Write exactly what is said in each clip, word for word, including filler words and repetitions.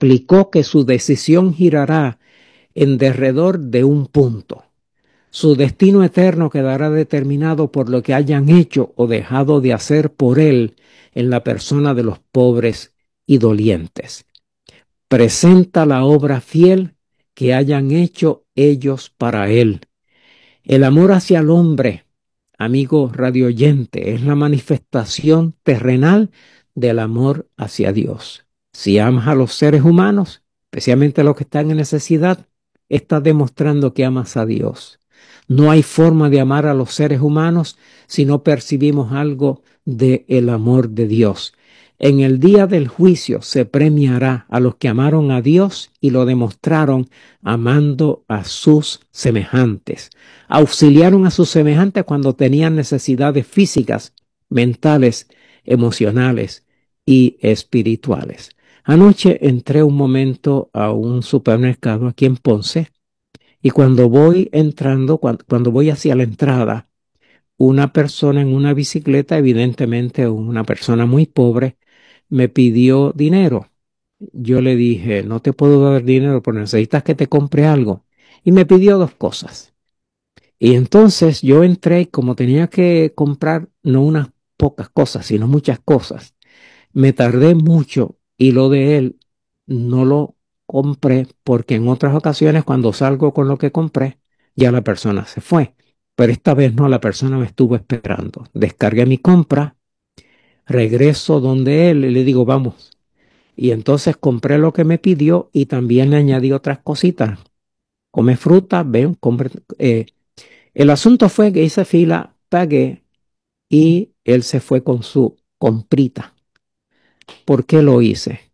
explicó que su decisión girará en derredor de un punto. Su destino eterno quedará determinado por lo que hayan hecho o dejado de hacer por él en la persona de los pobres y dolientes. Presenta la obra fiel que hayan hecho ellos para él. El amor hacia el hombre, amigo radioyente, es la manifestación terrenal del amor hacia Dios. Si amas a los seres humanos, especialmente a los que están en necesidad, estás demostrando que amas a Dios. No hay forma de amar a los seres humanos si no percibimos algo del amor de Dios. En el día del juicio se premiará a los que amaron a Dios y lo demostraron amando a sus semejantes. Auxiliaron a sus semejantes cuando tenían necesidades físicas, mentales, emocionales y espirituales. Anoche entré un momento a un supermercado aquí en Ponce y cuando voy entrando, cuando, cuando voy hacia la entrada, una persona en una bicicleta, evidentemente una persona muy pobre, me pidió dinero. Yo le dije, no te puedo dar dinero, pero necesitas que te compre algo. Y me pidió dos cosas. Y entonces yo entré y como tenía que comprar no unas pocas cosas, sino muchas cosas, me tardé mucho y lo de él no lo compré porque en otras ocasiones cuando salgo con lo que compré, ya la persona se fue. Pero esta vez no, la persona me estuvo esperando. Descargué mi compra, regreso donde él y le digo, vamos. Y entonces compré lo que me pidió y también le añadí otras cositas. Come fruta, ven, compre. Eh, el asunto fue que hice fila, pagué y él se fue con su comprita. ¿Por qué lo hice?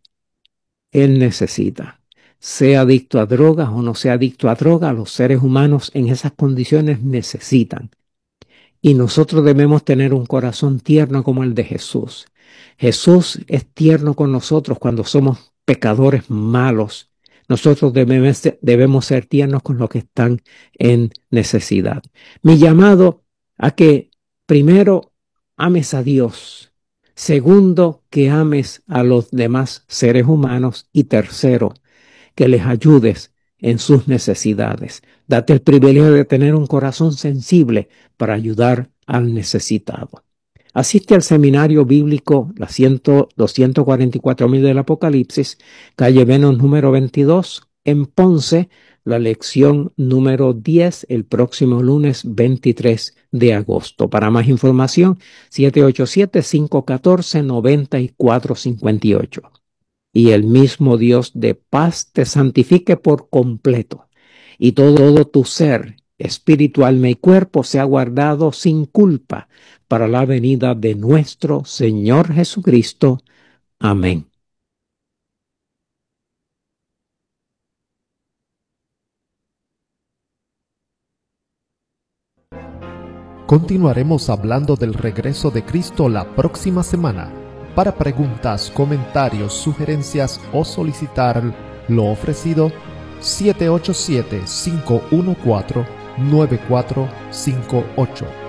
Él necesita. Sea adicto a drogas o no sea adicto a drogas, los seres humanos en esas condiciones necesitan. Y nosotros debemos tener un corazón tierno como el de Jesús. Jesús es tierno con nosotros cuando somos pecadores malos. Nosotros debemos, debemos ser tiernos con los que están en necesidad. Mi llamado a que primero ames a Dios. Segundo, que ames a los demás seres humanos. Y tercero, que les ayudes en sus necesidades. Date el privilegio de tener un corazón sensible para ayudar al necesitado. Asiste al seminario bíblico los ciento cuarenta y cuatro mil del Apocalipsis, calle Venus número veintidós, en Ponce, la lección número diez, el próximo lunes veintitrés de agosto. Para más información, siete ocho siete, cinco uno cuatro, nueve cuatro cinco ocho. Y el mismo Dios de paz te santifique por completo, y todo, todo tu ser, espíritu, alma y cuerpo sea guardado sin culpa para la venida de nuestro Señor Jesucristo. Amén. Continuaremos hablando del regreso de Cristo la próxima semana. Para preguntas, comentarios, sugerencias o solicitar lo ofrecido, siete ocho siete, cinco uno cuatro, nueve cuatro cinco ocho.